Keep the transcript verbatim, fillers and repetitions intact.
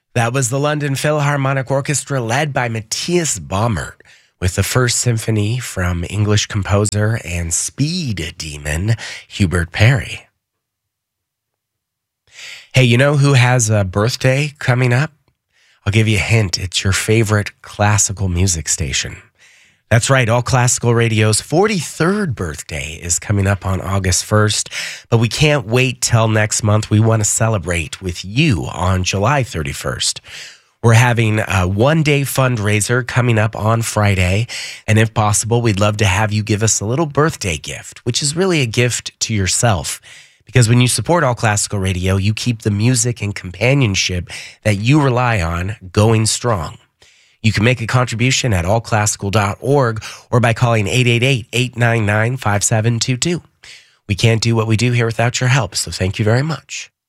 That was the London Philharmonic Orchestra led by Matthias Baumert with the First Symphony from English composer and speed demon Hubert Parry. Hey, you know who has a birthday coming up? I'll give you a hint. It's your favorite classical music station. That's right. All Classical Radio's forty-third birthday is coming up on August first, but we can't wait till next month. We want to celebrate with you on July thirty-first. We're having a one-day fundraiser coming up on Friday, and if possible, we'd love to have you give us a little birthday gift, which is really a gift to yourself. Because when you support All Classical Radio, you keep the music and companionship that you rely on going strong. You can make a contribution at all classical dot org or by calling eight eight eight, eight nine nine, five seven two two. We can't do what we do here without your help, so thank you very much.